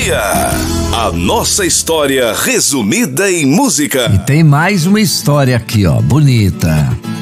dia. A nossa história resumida em música. E tem mais uma história aqui, ó, bonita.